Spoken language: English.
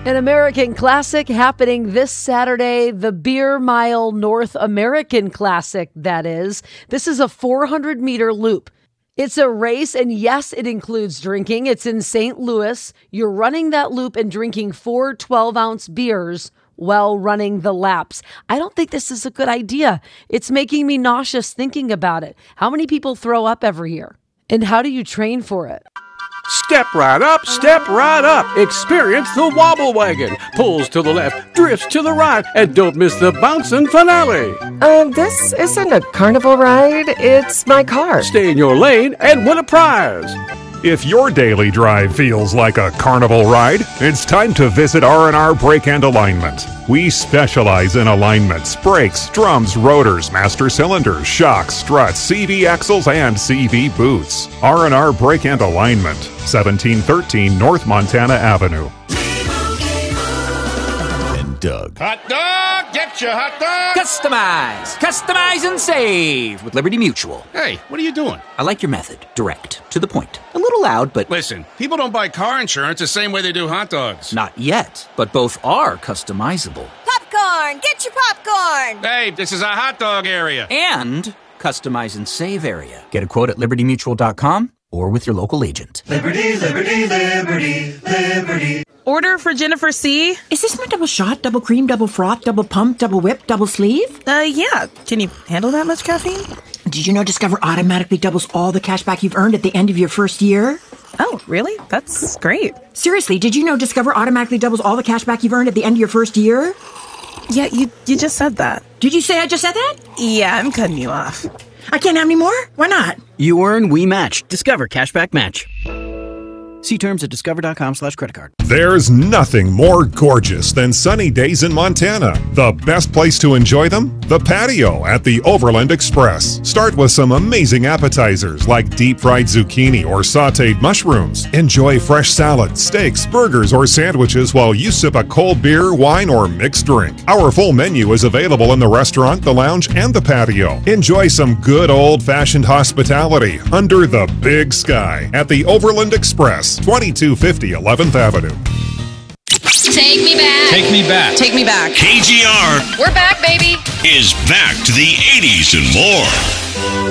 An American Classic happening this Saturday, the Beer Mile North American Classic, that is. This is a 400-meter loop. It's a race, and yes, it includes drinking. It's in St. Louis. You're running that loop and drinking 4 12-ounce beers while running the laps. I don't think this is a good idea. It's making me nauseous thinking about it. How many people throw up every year? And how do you train for it? Step right up, step right up. Experience the Wobble Wagon. Pulls to the left, drifts to the right, and don't miss the bouncing finale. This isn't a carnival ride. It's my car. Stay in your lane and win a prize. If your daily drive feels like a carnival ride, it's time to visit R&R Brake and Alignment. We specialize in alignments, brakes, drums, rotors, master cylinders, shocks, struts, CV axles, and CV boots. R&R Brake and Alignment, 1713 North Montana Avenue. And Doug. Hot dog! Get your hot dog! Customize! Customize and save with Liberty Mutual. Hey, what are you doing? I like your method. Direct. To the point. A little loud, but... Listen, people don't buy car insurance the same way they do hot dogs. Not yet, but both are customizable. Popcorn! Get your popcorn! Hey, this is a hot dog area. And customize and save area. Get a quote at libertymutual.com or with your local agent. Liberty, liberty, liberty, liberty. Order for Jennifer C. Is this my double shot, double cream, double froth, double pump, double whip, double sleeve? Yeah. Can you handle that much caffeine? Did you know Discover automatically doubles all the cash back you've earned at the end of your first year? Oh, really? That's great. Seriously, did you know Discover automatically doubles all the cash back you've earned at the end of your first year? Yeah, you just said that. Did you say I just said that? Yeah, I'm cutting you off. I can't have any more? Why not? You earn, we match. Discover Cashback Match. See terms at discover.com/creditcard. There's nothing more gorgeous than sunny days in Montana. The best place to enjoy them? The patio at the Overland Express. Start with some amazing appetizers like deep-fried zucchini or sautéed mushrooms. Enjoy fresh salads, steaks, burgers, or sandwiches while you sip a cold beer, wine, or mixed drink. Our full menu is available in the restaurant, the lounge, and the patio. Enjoy some good old-fashioned hospitality under the big sky at the Overland Express. 2250 11th Avenue. Take me back. Take me back. Take me back. KGR We're back, baby. is back to the 80s and more.